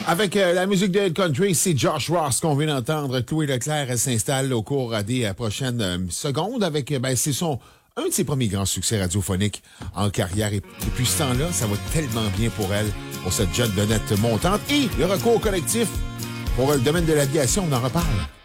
Avec la musique de country, c'est Josh Ross qu'on vient d'entendre. Chloé Leclerc, elle s'installe au cours des prochaines secondes avec, c'est un de ses premiers grands succès radiophoniques en carrière. Et depuis ce temps-là, ça va tellement bien pour elle, pour cette jeune Donette montante. Et le recours collectif pour le domaine de l'aviation, on en reparle.